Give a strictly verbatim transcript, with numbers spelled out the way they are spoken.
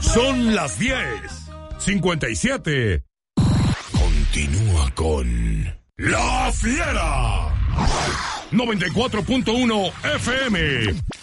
Son las diez cincuenta y siete. Continúa con La Fiera. noventa y cuatro punto uno F M.